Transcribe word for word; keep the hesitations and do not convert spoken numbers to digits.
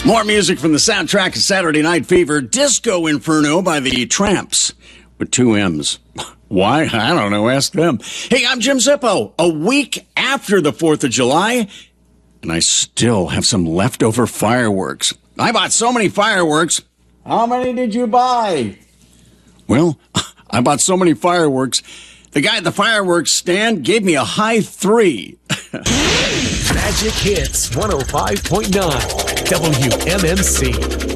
More music from the soundtrack of Saturday Night Fever, Disco Inferno by the Tramps, with two M's. Why? I don't know. Ask them. Hey, I'm Jim Zippo. A week after the fourth of July, and I still have some leftover fireworks. I bought so many fireworks. How many did you buy? Well, I bought so many fireworks. The guy at the fireworks stand gave me a high three. Magic Hits one oh five point nine W M M C.